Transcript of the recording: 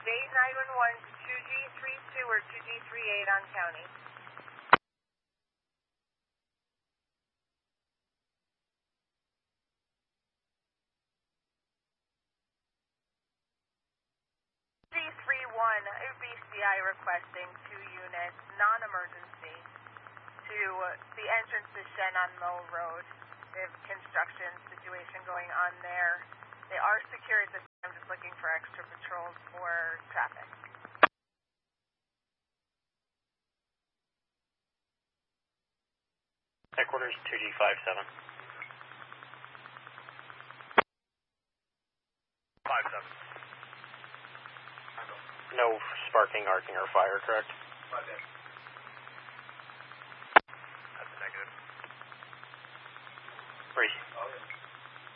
Bay 911 to 2G32 or 2G38 on county. G31, BCI requesting 2 units, non-emergency, to the entrance to Shannon Mill Road. They have construction situation going on there. They are secure at this time, just looking for extra patrols for traffic. Headquarters 2G57. 57. No sparking, arcing, or fire, correct? 5